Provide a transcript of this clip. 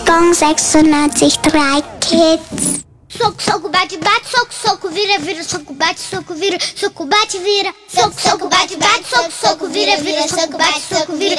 Bom 96,3 Kids. Soco, soco, bate, bate, soco, soco, vira, vira, soco, bate, soco, vira, soco, bate, vira. Soco, soco, bate, bate, soco, soco, vira, vira, soco, bate, soco, vira,